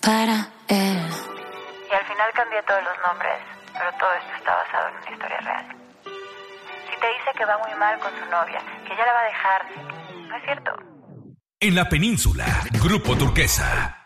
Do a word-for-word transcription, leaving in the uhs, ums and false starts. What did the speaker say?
para él. Y al final cambié todos los nombres, pero todo esto está basado en una historia real. Si te dice que va muy mal con su novia, que ya la va a dejar, no es cierto. En la península, Grupo Turquesa.